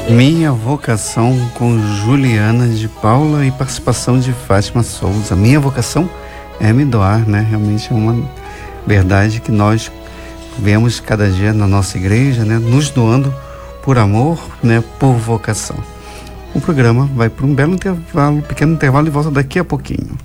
Minha Vocação com Juliana de Paula e participação de Fátima Souza. Minha vocação é me doar, né? Realmente é uma verdade que nós vemos cada dia na nossa igreja, né? Nos doando por amor, né? Por vocação. O programa vai para um belo intervalo, pequeno intervalo, e volta daqui a pouquinho.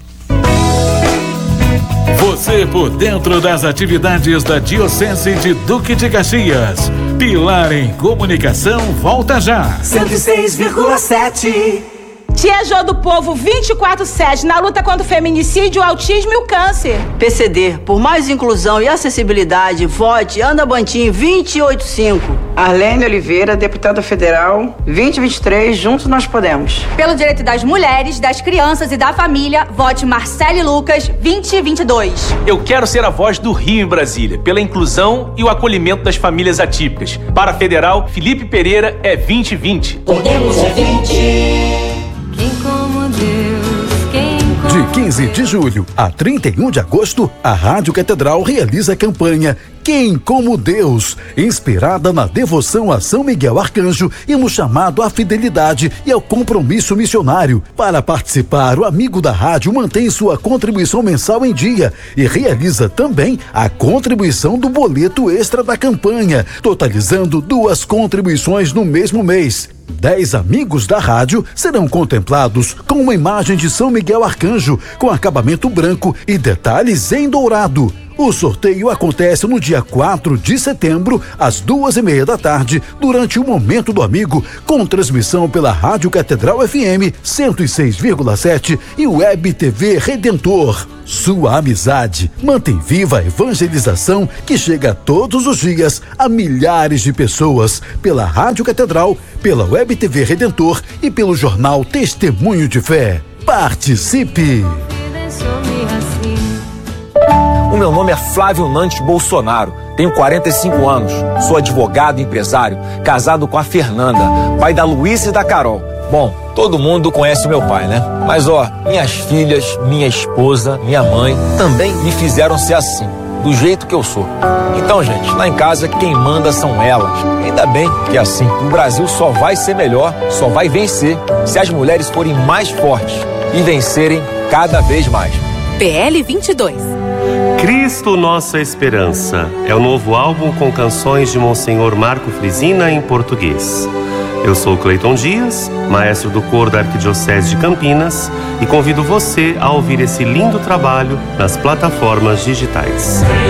Você por dentro das atividades da Diocese de Duque de Caxias. Pilar em Comunicação volta já. 106,7. Tia Jô do Povo 24/7 na luta contra o feminicídio, o autismo e o câncer. PCD, por mais inclusão e acessibilidade, vote Ana Bantim 285. Arlene Oliveira, deputada federal 2023, Juntos Nós Podemos. Pelo direito das mulheres, das crianças e da família, vote Marcele Lucas 2022. Eu quero ser a voz do Rio em Brasília, pela inclusão e o acolhimento das famílias atípicas. Para a federal, Felipe Pereira é 2020. Podemos é 20. De 15 de julho a 31 de agosto, a Rádio Catedral realiza a campanha Quem como Deus, inspirada na devoção a São Miguel Arcanjo e no chamado à fidelidade e ao compromisso missionário. Para participar, o amigo da rádio mantém sua contribuição mensal em dia e realiza também a contribuição do boleto extra da campanha, totalizando 2 contribuições no mesmo mês. 10 amigos da rádio serão contemplados com uma imagem de São Miguel Arcanjo com acabamento branco e detalhes em dourado. O sorteio acontece no dia 4 de setembro, às 2:30 da tarde, durante o Momento do Amigo, com transmissão pela Rádio Catedral FM 106,7 e Web TV Redentor. Sua amizade mantém viva a evangelização que chega todos os dias a milhares de pessoas pela Rádio Catedral, pela Web TV Redentor e pelo jornal Testemunho de Fé. Participe! O meu nome é Flávio Nantes Bolsonaro, tenho 45 anos, sou advogado e empresário, casado com a Fernanda, pai da Luísa e da Carol. Bom, todo mundo conhece o meu pai, né? Mas minhas filhas, minha esposa, minha mãe também me fizeram ser assim, do jeito que eu sou. Então, gente, lá em casa quem manda são elas. Ainda bem que é assim. O Brasil só vai ser melhor, só vai vencer se as mulheres forem mais fortes e vencerem cada vez mais. PL 22. Cristo Nossa Esperança é o novo álbum com canções de Monsenhor Marco Frisina em português. Eu sou Cleiton Dias, maestro do coro da Arquidiocese de Campinas, e convido você a ouvir esse lindo trabalho nas plataformas digitais.